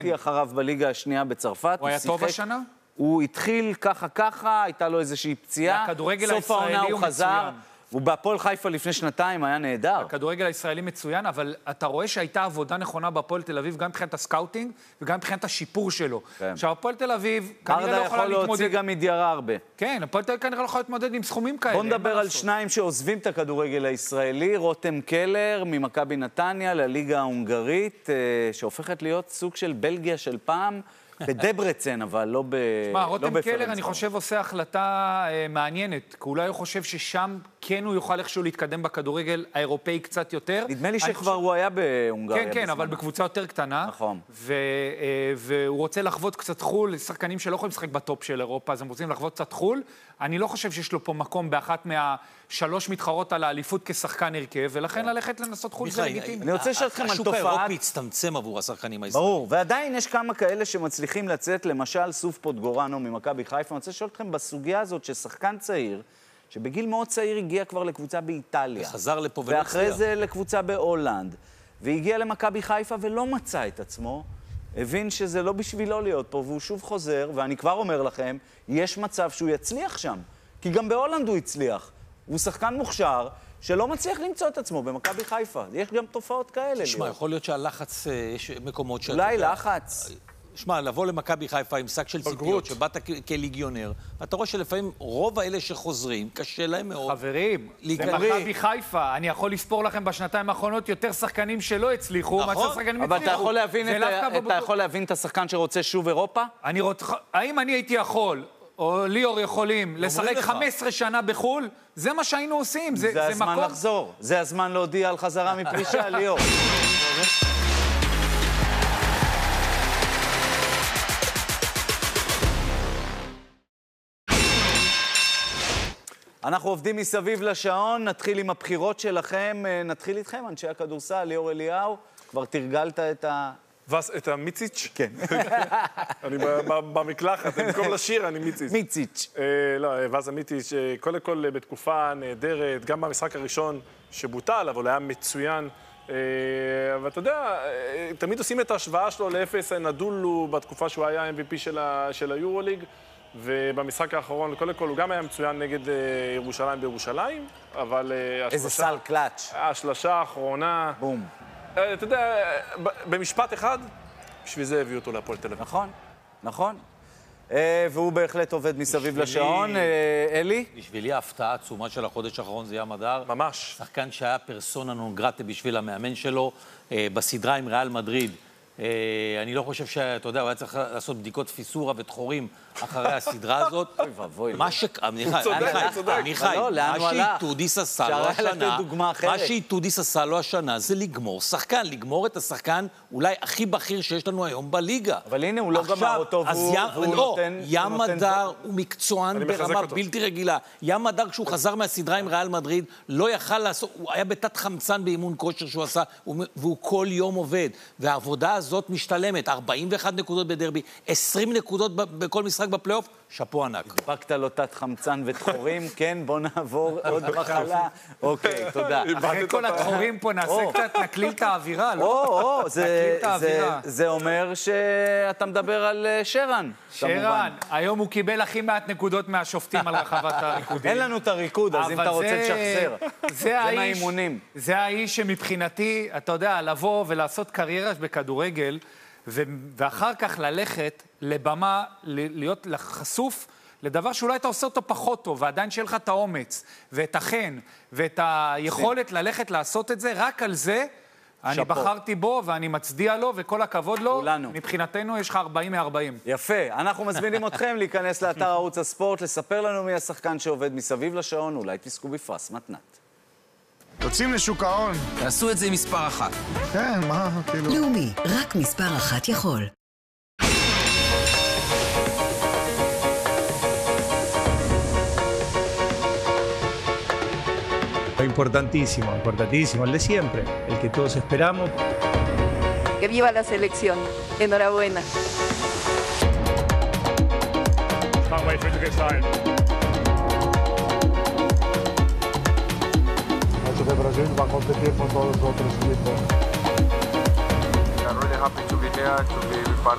אחריו בליגה השנייה בצרפת. הוא היה טוב השנה? הוא התחיל ככה, הייתה לו איזושהי פציעה. הכדורגל הישראלי הוא מצוין. הוא בהפועל חיפה לפני שנתיים היה נהדר. הכדורגל הישראלי מצוין, אבל אתה רואה שהייתה עבודה נכונה בהפועל תל אביב, גם מבחינת הסקאוטינג וגם מבחינת השיפור שלו. עכשיו, הפועל תל אביב כנראה לא יכולה להתמודד... ארדה יכול להוציא גם מדירה הרבה. כן, הפועל תל אביב כנראה לא יכולה להתמודד עם סכומים כאלה. בוא נדבר על שניים שעוזבים את הכדורגל הישראלי, רותם קלר ממכבי נתניה לליגה ההונגרית, שהופכת להיות סוג של בלגיה של פעם, בדברצן, אבל לא בפרנצווה. רותם קלר, אני חושב, עושה החלטה מעניינת, כי אולי הוא חושב ששם כן הוא יוכל איכשהו להתקדם בכדורגל האירופאי קצת יותר. נדמה לי שכבר הוא היה בהונגריה. כן, אבל בקבוצה יותר קטנה. נכון. והוא רוצה לחוות קצת חול, שחקנים שלא יכולים לשחק בטופ של אירופה, אז הם רוצים לחוות קצת חול. אני לא חושב שיש לו פה מקום באחת מהשלוש מתחרות על האליפות כשחקן הרכב, ולכן ללכת לנסות חול זה לגיטימי. אני רוצה לשאול אתכם על תופעה... השוק האירופי הצטמצם עבור השחקנים הישראלים. ברור, ועדיין יש כמה כאלה שמצליחים לצאת, למשל סוף פוטגורנו ממכבי חיפה. אני רוצה לשאול אתכם בסוגיה הזאת ששחקן צעיר, שבגיל מאוד צעיר הגיע כבר לקבוצה באיטליה. וחזר לפה ולא הצליח. ואחרי זה לקבוצה בהולנד. והגיע למכבי חיפה ולא מצא את עצמו. הבין שזה לא בשבילו להיות פה, והוא שוב חוזר, ואני כבר אומר לכם, יש מצב שהוא יצליח שם. כי גם בהולנד הוא הצליח. הוא שחקן מוכשר שלא מצליח למצוא את עצמו במכבי חיפה. יש גם תופעות כאלה. תשמע, יכול להיות שהלחץ, יש מקומות שאתה... אולי לחץ. שמע, לבוא למכבי חיפה עם שק של ציפיות, שבאת כליגיונר, אתה רואה שלפעמים רוב האלה שחוזרים, קשה להם מאוד. חברים, זה מכבי חיפה. אני יכול לספור לכם בשנתיים האחרונות יותר שחקנים שלא הצליחו, מאשר שחקנים הצליחו. אבל אתה יכול להבין את השחקן שרוצה שוב אירופה? האם אני הייתי יכול, או ליאור יכולים, לשחק 15 שנה בחול? זה מה שהיינו עושים. זה הזמן לחזור. זה הזמן להודיע על חזרה מפרישה, ליאור. אנחנו עובדים מסביב לשעון, נתחיל עם הבחירות שלכם, נתחיל איתכם, אנשי הכדורסל, ליאור אליהו, כבר תרגלת את המיציץ'? כן. אני במקלחת, במקום לשיר אני מיציץ'. מיציץ'. לא, ואז המיציץ', קודם כל בתקופה נהדרת, גם במשחק הראשון שבוטל, אבל היה מצוין. אבל אתה יודע, תמיד עושים את ההשוואה שלו לאפס נדולו בתקופה שהוא היה MVP של היורוליג. ובמשחק האחרון, קודם כל, הוא גם היה מצוין נגד ירושלים בירושלים, אבל... איזה סל קלאץ'. השלשה האחרונה... בום. אתה יודע, במשפט אחד, בשביל זה הביאו אותו להפועל תל אביב. נכון, נכון. והוא בהחלט עובד מסביב לשעון. אלי? בשבילי ההפתעה העצומה של החודש האחרון זה ים הדר. ממש. שחקן שהיה פרסונה נון גרטה בשביל המאמן שלו, בסדרה עם ריאל מדריד. אני לא חושב שאתה יודע, הוא היה צריך לעשות בדיקות פיסורה ותחורים אחרי הסדרה הזאת. אוי ואבוי. הוא צודק. מה שאיתודיס עשה לו השנה זה לגמור שחקן, לגמור את השחקן אולי הכי בכיר שיש לנו היום בליגה. אבל הנה, הוא לא גמר אותו והוא נותן... ים הדר הוא מקצוען ברמה בלתי רגילה. ים הדר כשהוא חזר מהסדרה עם ריאל מדריד לא יכל לעשות, הוא היה בתת חמצן באימון כושר שהוא עשה, והוא כל יום עובד. והעבודה הזאת משתלמת, 41 נקודות בדרבי, 20 נקודות בכל משחק בפלייאוף, שפו ענק. הדבקת לו תת חמצן ותחורים, כן, בוא נעבור עוד מחלה. אוקיי, תודה. אחרי כל התחורים פה נעשה קצת, נקליל את האווירה, לא? זה אומר שאתה מדבר על שרן. שרן, היום הוא קיבל הכי מעט נקודות מהשופטים על רחבת הריקודים. אין לנו את הריקוד, אז אם אתה רוצה תשחזר. זה מהאימונים. זה האיש שמבחינתי, אתה יודע, לבוא ולעשות קריירה בכדורגל, ואחר כך ללכת לבמה, להיות חשוף לדבר שאולי אתה עושה אותו פחות טוב, ועדיין שיהיה לך את האומץ, ואת החן, ואת היכולת ללכת לעשות את זה, רק על זה אני בחרתי בו, ואני מצדיע לו, וכל הכבוד לו. מבחינתנו יש לך 40 מ-40. יפה. אנחנו מזמינים אתכם להיכנס לאתר ערוץ הספורט, לספר לנו מי השחקן שעובד מסביב לשעון, אולי תזכו בפרס מתנת. יוצאים לשוק ההון. תעשו את זה עם מספר אחת. כן, מה, כאילו... לאומי, רק מספר אחת יכול. Importantísimo, importantísimo, el de siempre, el que todos esperamos. Que viva la selección. Enhorabuena. Can't wait for it to get started. De Brasil va a competir con todos los otros equipos. I'm really happy to be here. to be part